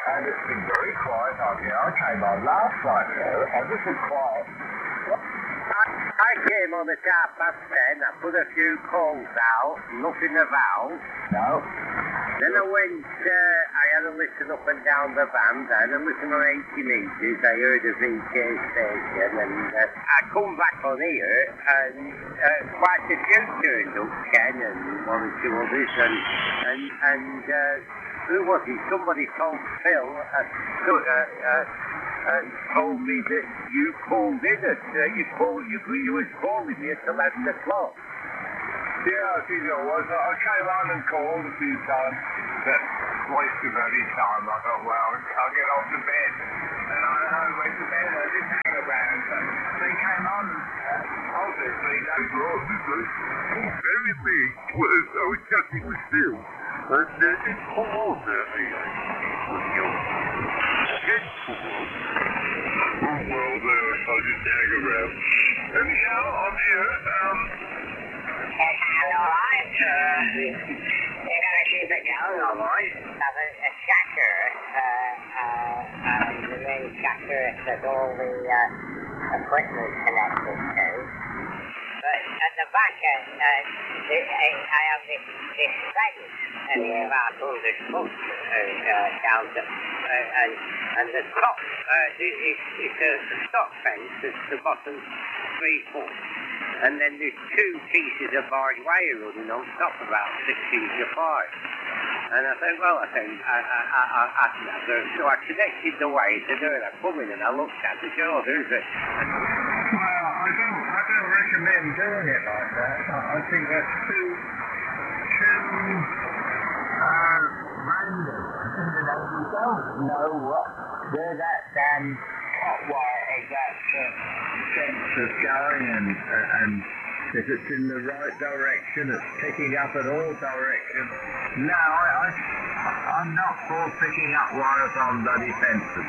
And it's been very quiet on here. I came on last night here, and this is quiet. I came on at 10:30. I put a few calls out, nothing of valve. No. Then I went, I had a listen up and down the band, and I listened on 80 metres. I heard a VK station, and I come back on here, and quite a few turned up, Ken, and one or two others, and who was it? Somebody told Phil, told me that you called in at, you was calling me at 11 o'clock. Yeah, I think it was. I came on and called a few times, but wasted very time. I thought, well, I'll get off to bed. And I went to bed and I didn't hang around. So they came on, obviously, they brought me through. Very late, I was chatting with Phil, and it come on there, Oh, well, there, I didn't hang around. Anyhow, I'm here, Alright, you gotta keep it going, alright. Have a shatter, the main shatter that all the equipment connected to. But at the back, I have this fence, about 100 foot down to, and the top, it's a stock fence, it's the bottom 3 foot. And then there's 2 pieces of barbed wire running on top, about 6 feet apart. And I thought, well, I so I connected the wire to do it. I come in and I looked at it, oh, there's it. Well, I don't recommend doing it like that. I think that's too random. You don't know where that hot wire is that sense of going and if it's in the right direction, it's picking up in all directions. No, I'm not for picking up wires on bloody fences.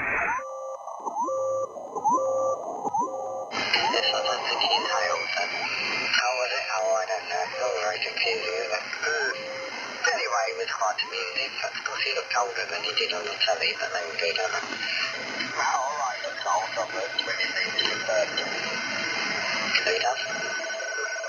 Yes, I'm thinking in Hales, and how was it? Oh, I don't know. It's all very confusing. Anyway, it was quite amusing. Of course, he looked older than he did on the telly, but they were good, aren't they? Well, all right, looks old, but when it needs to be good, he does.